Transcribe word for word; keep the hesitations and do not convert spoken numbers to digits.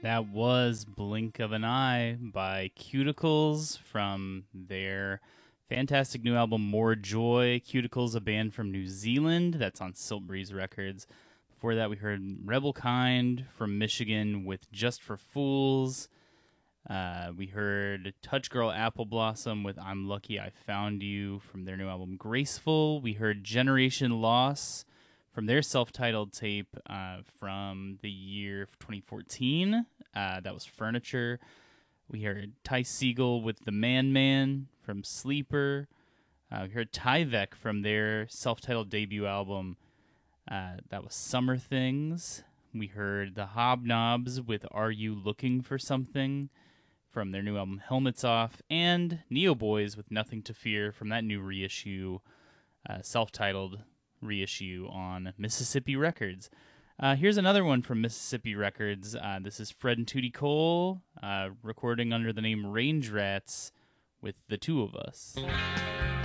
That was Blink of an Eye by Cuticles from their fantastic new album More Joy. Cuticles, a band from New Zealand that's on Siltbreeze Records. Before that, we heard Rebel Kind from Michigan with Just for Fools. Uh, we heard Touch Girl Apple Blossom with I'm Lucky I Found You from their new album Graceful. We heard Generation Loss from their self-titled tape uh, from the year twenty fourteen. Uh, that was Furniture. We heard Ty Segall with The Man Man from Sleeper. Uh, we heard Tyvek from their self-titled debut album. Uh, that was Summer Things. We heard The Hobnobs with Are You Looking for Something from their new album Helmets Off. And Neo Boys with Nothing to Fear from that new reissue, uh, self-titled reissue on Mississippi Records. Uh, here's another one from Mississippi Records. Uh, this is Fred and Tootie Cole, uh, recording under the name Range Rats with The Two of Us.